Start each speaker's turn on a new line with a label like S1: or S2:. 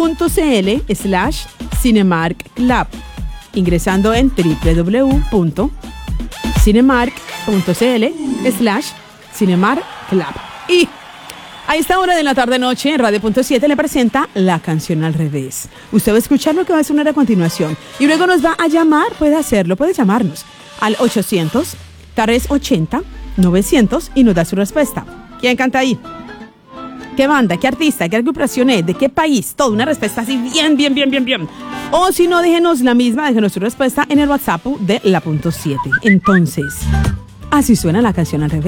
S1: www.cinemark Club, ingresando en www.cinemark.cl/Cinemark Club. Y a esta hora de la tarde-noche en Radio.7 le presenta La Canción al Revés. Usted va a escuchar lo que va a sonar a continuación y luego nos va a llamar. Puede hacerlo, puede llamarnos al 800-380-900 y nos da su respuesta. ¿Quién canta ahí? ¿Qué banda? ¿Qué artista? ¿Qué agrupación es? ¿De qué país? Toda una respuesta así bien. O si no, déjenos la misma, déjenos su respuesta en el WhatsApp de La.7. Entonces, así suena La Canción al Revés.